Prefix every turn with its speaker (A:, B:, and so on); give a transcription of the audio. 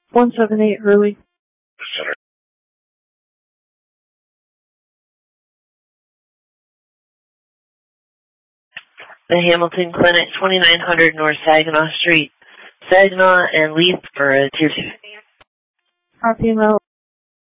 A: 178 early.
B: The Hamilton Clinic, 2900 North Saginaw Street, Saginaw and Leith for a tier 2.
A: Female